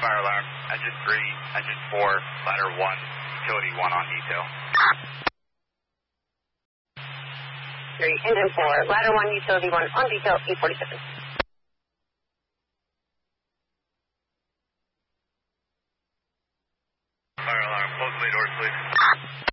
Fire alarm. Engine 3, engine 4, ladder 1, utility 1 on detail. 3, engine 4, ladder 1, utility 1 on detail, 847. Fire alarm. Close the bay doors, please.